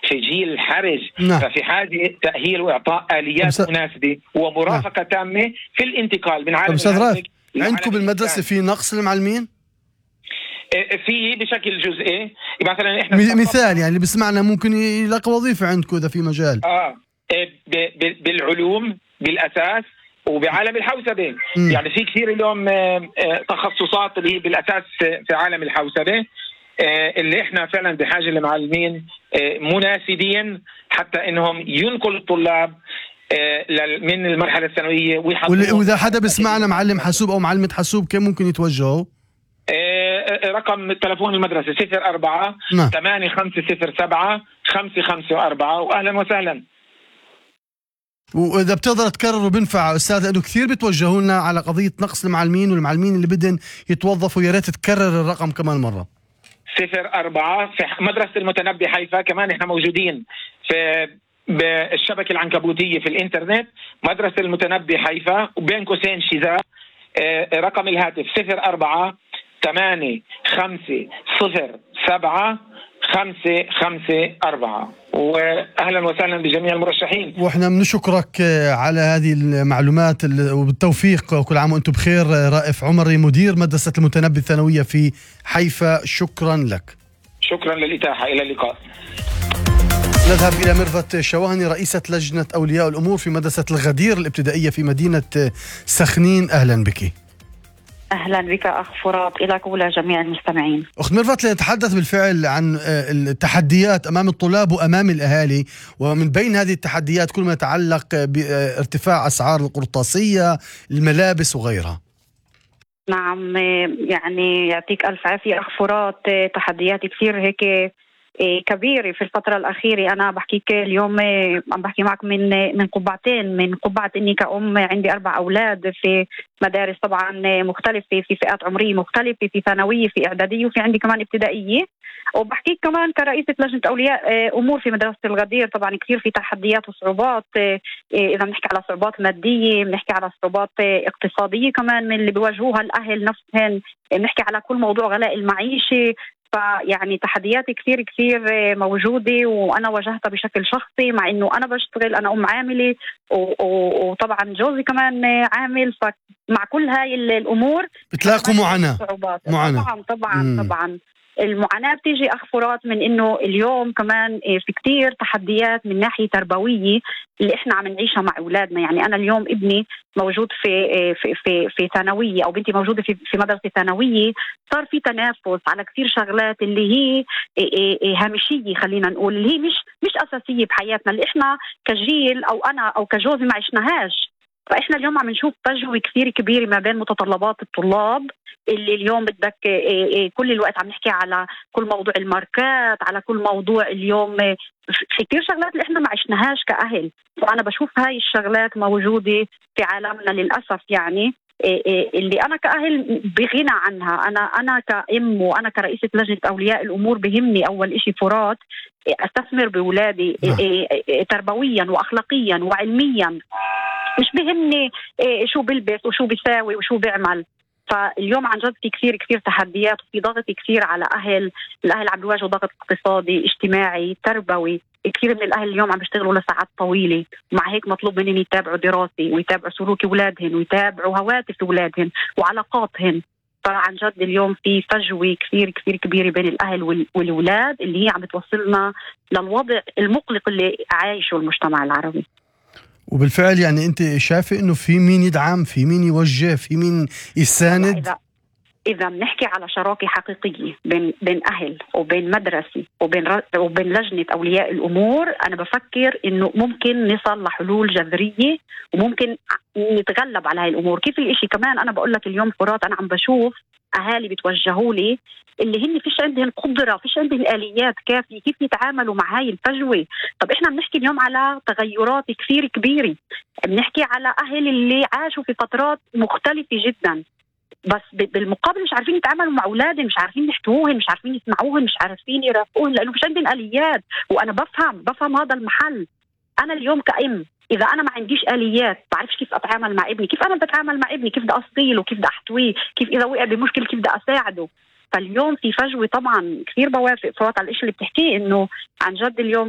في جيل حرج. نعم. ففي حاجة تأهيل وإعطاء آليات مناسبة ومرافقة تامة في الانتقال من عالم الهاتف. عندكم بالمدرسة في نقص المعلمين؟ في بشكل جزئي. مثلا احنا مثال يعني اللي بسمعنا ممكن يلاقي وظيفة عندكم إذا في مجال. بالعلوم بالأساس وبعالم الحوسبة. يعني في كثير اليوم تخصصات اللي هي بالأساس في عالم الحوسبة اللي احنا فعلا بحاجة لمعلمين مناسبين حتى انهم ينقلوا الطلاب من المرحلة الثانوية وإذا حدا بسمعنا معلم حاسوب أو معلمة حاسوب كيف ممكن يتوجهوا؟ رقم تلفون المدرسة 04 8507 554 وأهلا وسهلا. وإذا بتقدر تكرر وبنفع أستاذ لأنه كثير بتوجهوا لنا على قضية نقص المعلمين والمعلمين اللي بدهم يتوظفوا. يا ريت تكرر الرقم كمان مرة. 04 في مدرسة المتنبي حيفا. كمان احنا موجودين في بالشبكة العنكبوتية في الانترنت مدرسة المتنبي حيفا وبين قوسين شذا. رقم الهاتف 04 8507 554 وأهلا وسهلا بجميع المرشحين. وإحنا بنشكرك على هذه المعلومات وبالتوفيق. كل عام وأنتم بخير. رائف عمري مدير مدرسة المتنبي الثانوية في حيفا، شكرا لك. شكرا للإتاحة. إلى اللقاء. نذهب إلى ميرفت شواهني رئيسة لجنة أولياء الأمور في مدرسة الغدير الابتدائية في مدينة سخنين. أهلا بك. أهلا بك أخ فرات، إلى كل جميع المستمعين. أخت ميرفت، لنتحدث بالفعل عن التحديات أمام الطلاب وأمام الأهالي، ومن بين هذه التحديات كل ما يتعلق بارتفاع أسعار القرطاسية الملابس وغيرها. نعم، يعني يعطيك ألف عافية أخ فرات. تحديات كثير هيك كبيرة في الفترة الأخيرة. أنا بحكيك اليوم عم بحكي معك من قبعتين، من قبعة إني كأم عندي 4 أولاد في مدارس طبعا مختلفة، في فئات عمرية مختلفة، في ثانوية، في إعدادية، وفي عندي كمان ابتدائية. وبحكيك كمان كرئيسة لجنة أولياء أمور في مدرسة الغدير. طبعا كثير في تحديات وصعوبات. إذا بنحكي على صعوبات مادية، بنحكي على صعوبات اقتصادية كمان من اللي بيواجهوها الأهل نفسهم، بنحكي على كل موضوع غلاء المعيشة. فيعني تحديات كثير كثير موجودة، وأنا واجهتها بشكل شخصي مع إنه أنا بشتغل، أنا أم عاملة وطبعا جوزي كمان عامل. فمع كل هاي الأمور بتلاقوا معاناة. طبعا المعاناة بتيجي أخ فرات من إنه اليوم كمان في كتير تحديات من ناحية تربوية اللي إحنا عم نعيشها مع أولادنا. يعني أنا اليوم ابني موجود في ثانوية، أو بنتي موجودة في مدرسة ثانوية. صار في تنافس على كتير شغلات اللي هي هامشية، خلينا نقول اللي هي مش أساسية بحياتنا، اللي إحنا كجيل أو أنا أو كجوزي ما عشناهاش. فإحنا اليوم عم نشوف فجوة كثير كبيرة ما بين متطلبات الطلاب اللي اليوم بدك كل الوقت عم نحكي على كل موضوع الماركات، على كل موضوع اليوم في كثير شغلات اللي احنا ما عشناهاش كأهل. فأنا بشوف هاي الشغلات موجودة في عالمنا للأسف. يعني اللي أنا كأهل بغنى عنها. أنا كأم وأنا كرئيسة لجنة أولياء الأمور بهمني أول إشي فرات أستثمر بأولادي تربويا وأخلاقيا وعلميا. مش بهمني شو بلبس وشو بيساوي وشو بيعمل. فاليوم عن جد في كثير تحديات، وفي ضغط كثير على الأهل عم بيواجهوا ضغط اقتصادي اجتماعي تربوي. كثير من الأهل اليوم عم بيشتغلوا لساعات طويلة، مع هيك مطلوب منهم يتابعوا دراسي ويتابعوا سلوك أولادهم ويتابعوا هواتف أولادهم وعلاقاتهم. فعن جد اليوم في فجوة كثير كبيرة بين الأهل والأولاد اللي هي عم بتوصلنا للوضع المقلق اللي عايشه المجتمع العربي. وبالفعل يعني أنت شايفة إنه في مين يدعم، في مين يوجه، في مين يساند؟ إذا بنحكي على شراكة حقيقية بين أهل وبين مدرسة وبين لجنة أولياء الأمور، أنا بفكر إنه ممكن نصل لحلول جذرية وممكن نتغلب على هاي الأمور. كيف الإشي كمان أنا بقول لك اليوم فرات أنا عم بشوف أهالي بتوجهوا لي اللي هن فيش عندهم قدرة، فيش عندهم آليات كافية كيف يتعاملوا مع هاي الفجوة. طب إحنا بنحكي اليوم على تغيرات كثير كبيرة، بنحكي على أهل اللي عاشوا في فترات مختلفة جدا، بس بالمقابل مش عارفين يتعاملوا مع أولادهم، مش عارفين يحتووهم، مش عارفين يسمعوهم، مش عارفين يرافقوهم، لأنه مش عندهم آليات. وأنا بفهم هذا المحل. أنا اليوم كأم إذا أنا ما عنديش آليات، بعرفش كيف أتعامل مع ابني، كيف أنا بتعامل مع ابني، كيف بدي أصيله، كيف بدي أحتويه، كيف إذا وقع بمشكلة كيف بدي أساعده. فاليوم في فجوة طبعا كثير. بوافق فرات على الإشي اللي بتحكيه، إنه عن جد اليوم